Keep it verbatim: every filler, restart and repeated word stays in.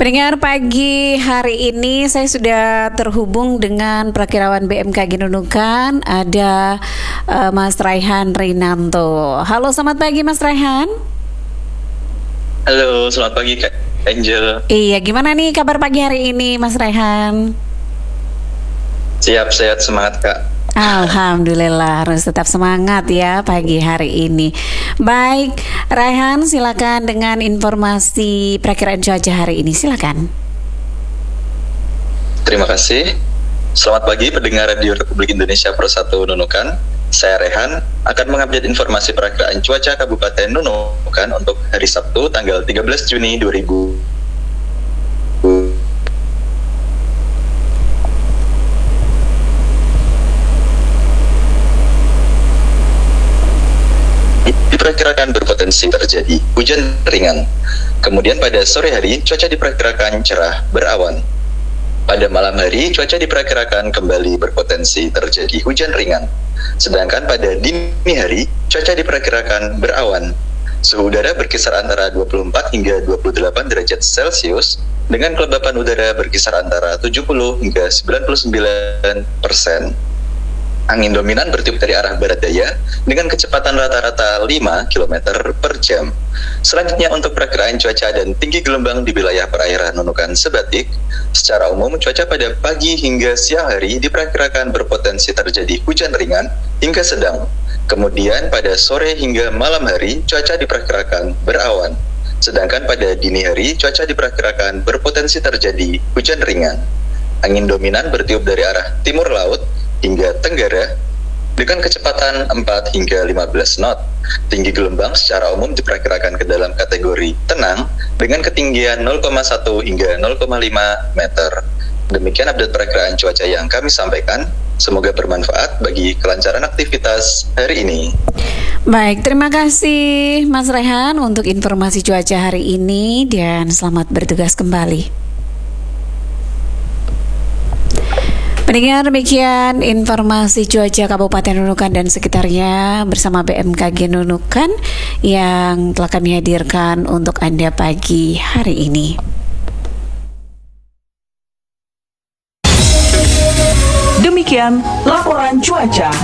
Pendengar, pagi hari ini saya sudah terhubung dengan Prakirawan B M K G Nunukan, ada uh, Mas Raihan Rinanto. Halo, selamat pagi Mas Raihan. Halo, selamat pagi Kak Angel. Iya, gimana nih kabar pagi hari ini Mas Raihan? Siap, sehat, semangat Kak. Alhamdulillah, harus tetap semangat ya pagi hari ini. Baik, Raihan, silakan dengan informasi perakiraan cuaca hari ini, silakan. Terima kasih. Selamat pagi pendengar Radio Republik Indonesia Pro satu Nunukan. Saya Raihan akan mengupdate informasi perakiraan cuaca Kabupaten Nunukan untuk hari Sabtu tanggal tiga belas Juni dua ribu. Diperkirakan berpotensi terjadi hujan ringan. Kemudian pada sore hari cuaca diperkirakan cerah berawan. Pada malam hari cuaca diperkirakan kembali berpotensi terjadi hujan ringan. Sedangkan pada dini hari cuaca diperkirakan berawan. Suhu udara berkisar antara dua puluh empat hingga dua puluh delapan derajat Celcius dengan kelembapan udara berkisar antara tujuh puluh hingga sembilan puluh sembilan persen. Angin dominan bertiup dari arah barat daya dengan kecepatan rata-rata lima kilometer per jam. Selanjutnya untuk perakiraan cuaca dan tinggi gelombang di wilayah perairan Nunukan Sebatik, secara umum cuaca pada pagi hingga siang hari diperkirakan berpotensi terjadi hujan ringan hingga sedang. Kemudian pada sore hingga malam hari cuaca diperkirakan berawan. Sedangkan pada dini hari cuaca diperkirakan berpotensi terjadi hujan ringan. Angin dominan bertiup dari arah timur laut hingga tenggara dengan kecepatan empat hingga lima belas knot. Tinggi gelombang secara umum diperkirakan ke dalam kategori tenang dengan ketinggian nol koma satu hingga nol koma lima meter. Demikian update perakiraan cuaca yang kami sampaikan. Semoga bermanfaat bagi kelancaran aktivitas hari ini. Baik, terima kasih Mas Raihan untuk informasi cuaca hari ini dan selamat bertugas kembali. Pendengar, demikian informasi cuaca Kabupaten Nunukan dan sekitarnya bersama B M K G Nunukan yang telah kami hadirkan untuk Anda pagi hari ini. Demikian laporan cuaca.